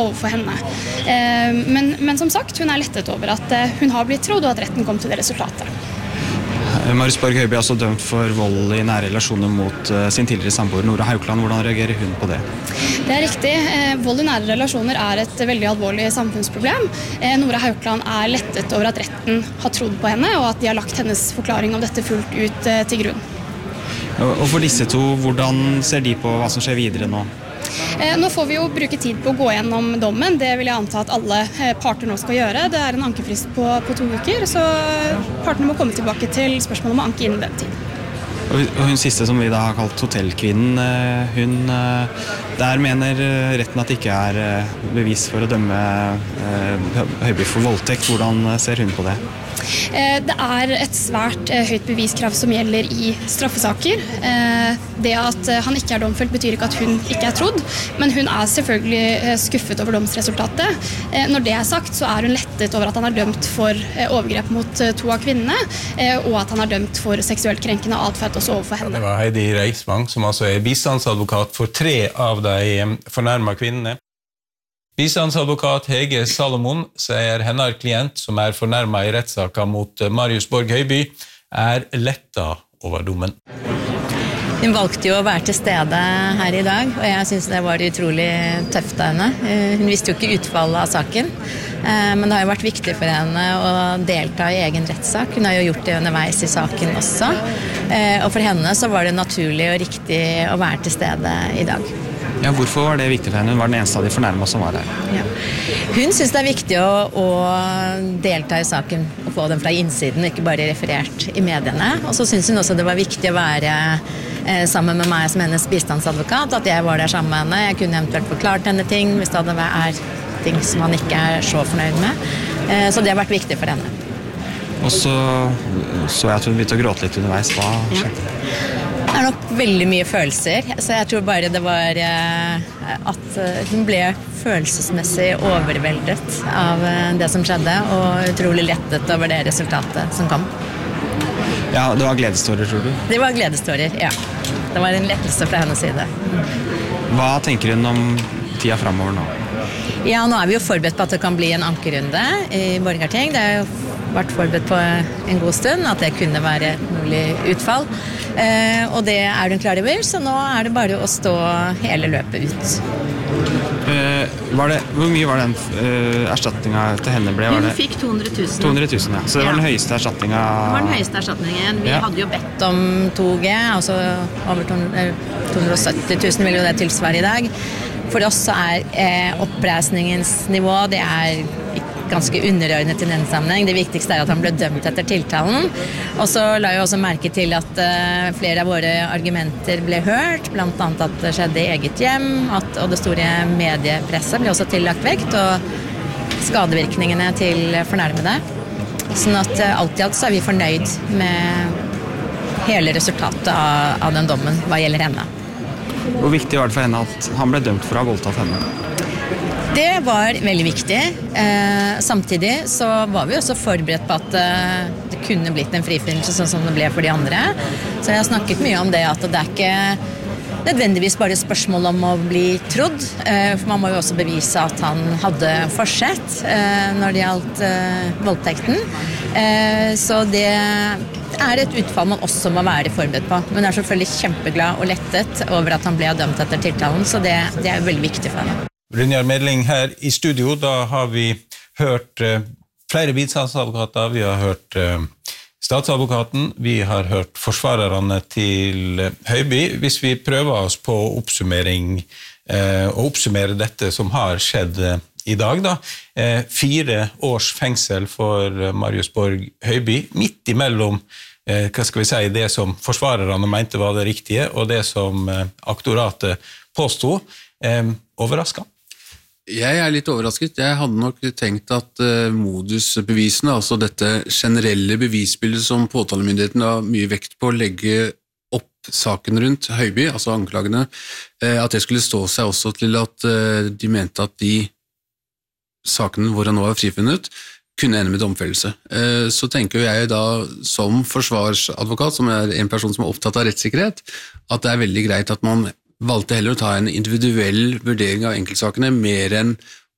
overfor henne. Men som sagt, hun lettet over at hun har blitt trodd, og at retten kom til det resultatet. Marius Borg Høiby er også dømt for vold i nære relasjoner mot sin tidligere samboer Nora Haukeland. Hvordan reagerer hun på det? Det riktig. Vold i nære relasjoner et veldig alvorlig samfunnsproblem. Nora Haukeland lettet over at retten har trodd på henne, og at de har lagt hennes forklaring om dette fullt ut til grunn. Og for disse to, hvordan ser de på hva som skjer videre nå? Nå får vi jo bruke tid på å gå gjennom dommen. Det vil jeg anta at alle parter nå skal gjøre. Det en ankefrist på 2 uker, så partene må komme tilbake til spørsmålet om å anke innen den tid. Og hun siste, som vi da har kalt hotellkvinnen, der mener retten at det ikke bevis for å dømme Høiby for voldtekt. Hvordan ser hun på det? Det et svært høyt beviskrav som gjelder i straffesaker. Det at han ikke domfelt betyr ikke at hun ikke trodd, men hun selvfølgelig skuffet over domsresultatet. Når det sagt, så hun lettet over at han dømt for overgrep mot 2 av kvinnene, og at han dømt for seksuelt krenkende atferd også overfor henne. Det var Heidi Reisvang, som altså bistandsadvokat for 3 av de fornærmede kvinnene. Bistandsadvokat Hege Salomon sier hennes klient, som fornærmet i rettssaken mot Marius Borg Høiby, lettet over dommen. Hun valgte jo å være til stede her i dag, og jeg synes det var utrolig tøft av henne. Hun visste jo ikke utfallet av saken, men det har jo vært viktig for henne å delta i egen rettssak. Hun har jo gjort det underveis i saken også, og for henne så var det naturlig og riktig å være til stede i dag. Ja, hvorfor var det viktig for henne? Hun var den eneste av de fornærmede som var der. Ja. Hun synes det viktig å delta i saken og få den fra innsiden, ikke bare referert i mediene. Og så synes hun også det var viktig å være sammen med meg som hennes bistandsadvokat, at jeg var der sammen med henne. Jeg kunne eventuelt forklart henne ting hvis det vært ting som han ikke så fornøyd med. Så det har vært viktig for henne. Og så jeg at hun begynte å gråte litt underveis. Hva skjedde? Det nok veldig mye følelser, så jeg tror bare det var at hun ble følelsesmessig overveldet av det som skjedde, og utrolig lettet over det resultatet som kom. Ja, det var gledestårer, tror du? Det var gledestårer, ja. Det var en lettelse fra hennes side. Hva tenker hun om tida fremover nå? Ja, nå vi jo forberedt på at det kan bli en ankerunde i Borgarting. Det jo vært forberedt på en god stund, at det kunne være et mulig utfall. Og det hun klar over, så nå det bare å stå hele løpet ut. Hvor mye var den erstatningen til henne ble? Hun fikk 200 000. 200 000, ja. Så det var den høyeste erstatningen? Det var den høyeste erstatningen. Vi hadde jo bedt om 2G, altså over 270 000 vil jo det tilsvare i dag. For oss så oppreisningens nivå, det ganske underordnet i den sammenheng. Det viktigste at han ble dømt etter tiltalen. Og så la jeg også merke til at flere av våre argumenter ble hørt, blant annet at det skjedde i eget hjem, og det store mediepresset ble også tillagt vekt, og skadevirkningene til fornærmede. Sånn at alt i alt så vi fornøyd med hele resultatet av den dommen hva gjelder henne. Hvor viktig var det for henne at han ble dømt for å ha voldtatt henne? Det var veldig viktig. Samtidig så var vi også forberedt på at det kunne blitt en frifinnelse sånn som det ble for de andre. Så jeg har snakket mye om det, at det ikke nødvendigvis bare et spørsmål om å bli trodd. For man må jo også bevise at han hadde forsett når det gjaldt voldtekten. Så det et utfall man også må være forberedt på. Men jeg selvfølgelig kjempeglad og lettet over at han ble dømt etter tiltalen, så det jo veldig viktig for henne. Brynjar Medling her i studio, da har vi hørt flere bistandsadvokater, vi har hørt statsadvokaten, vi har hørt forsvarerne til Høiby. Hvis vi prøver oss på oppsummering, og oppsummere dette som har skjedd i dag, da. 4 års fengsel for Marius Borg Høiby, midt imellom hva skal vi si, det som forsvarerne mente var det riktige, og det som aktoratet påstod. Overrasket? Jeg litt overrasket. Jeg hadde nok tenkt at modusbevisene, altså dette generelle bevisbildet som påtalemyndigheten har mye vekt på å legge opp saken rundt Høiby, altså anklagene, at det skulle stå seg også til at de mente at de sakene hvor han nå frifunnet, kunne ende med domfellelse. Så tenker jeg da som forsvarsadvokat, som en person som opptatt av rettssikkerhet, at det veldig greit at man valgte heller å ta en individuell vurdering av enkeltsakene, mer enn